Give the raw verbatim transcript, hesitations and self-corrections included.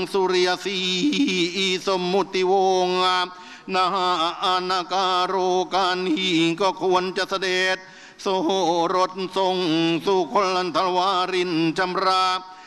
สุริยสีสมมุติวงศ์นาอานาการโรการหีก็ควรจะเสด็จโสรถทรงสุคนลันทวารินจำรา